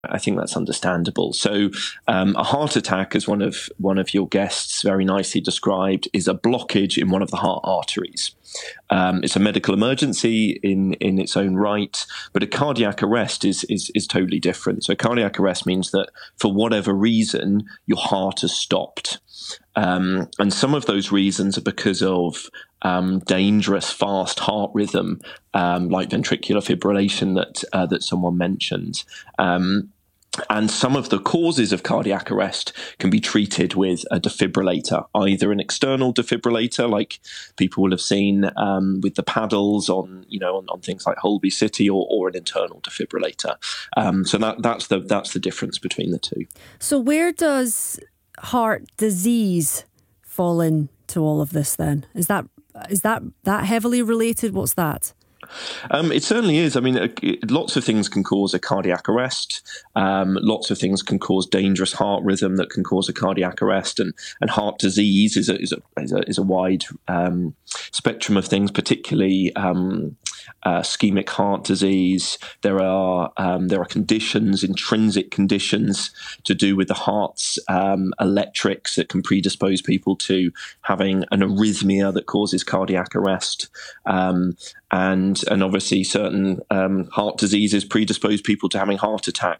I think that's understandable. So, a heart attack, as one of your guests very nicely described, is a blockage in one of the heart arteries. It's a medical emergency in its own right, but a cardiac arrest is totally different. So, cardiac arrest means that for whatever reason your heart has stopped, and some of those reasons are because of dangerous fast heart rhythm, like ventricular fibrillation that someone mentioned. And some of the causes of cardiac arrest can be treated with a defibrillator, either an external defibrillator, like people will have seen with the paddles on things like Holby City, or an internal defibrillator. So that's the difference between the two. So where does heart disease fall into all of this then? Is that heavily related? What's that? It certainly is. I mean, lots of things can cause a cardiac arrest. Lots of things can cause dangerous heart rhythm that can cause a cardiac arrest, and heart disease is a wide spectrum of things, particularly ischemic heart disease. There are conditions, intrinsic conditions, to do with the heart's electrics that can predispose people to having an arrhythmia that causes cardiac arrest. And obviously certain heart diseases predispose people to having heart attacks.